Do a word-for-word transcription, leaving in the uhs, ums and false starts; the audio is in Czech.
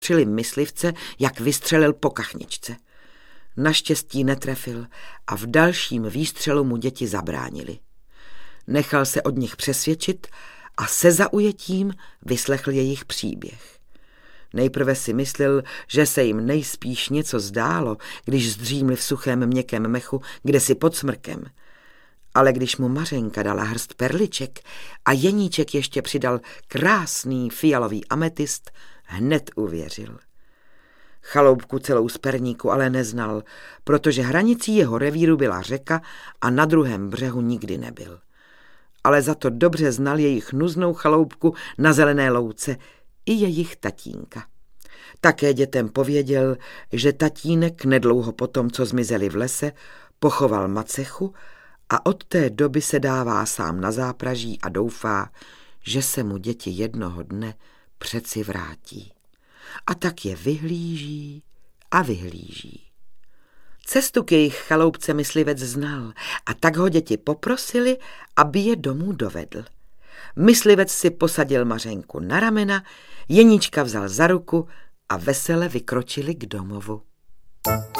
střeli myslivce, jak vystřelil po kachničce. Naštěstí netrefil a v dalším výstřelu mu děti zabránili. Nechal se od nich přesvědčit a se zaujetím vyslechl jejich příběh. Nejprve si myslel, že se jim nejspíš něco zdálo, když zdřímli v suchém měkkém mechu, kdesi pod smrkem. Ale když mu Mařenka dala hrst perliček a Jeníček ještě přidal krásný fialový ametist, hned uvěřil. Chaloupku celou z perníku ale neznal, protože hranicí jeho revíru byla řeka a na druhém břehu nikdy nebyl. Ale za to dobře znal jejich nuznou chaloupku na zelené louce i jejich tatínka. Také dětem pověděl, že tatínek nedlouho potom, co zmizeli v lese, pochoval macechu a od té doby se dává sám na zápraží a doufá, že se mu děti jednoho dne přeci vrátí. A tak je vyhlíží a vyhlíží. Cestu k jejich chaloupce myslivec znal a tak ho děti poprosili, aby je domů dovedl. Myslivec si posadil Mařenku na ramena, Jeníčka vzal za ruku a vesele vykročili k domovu.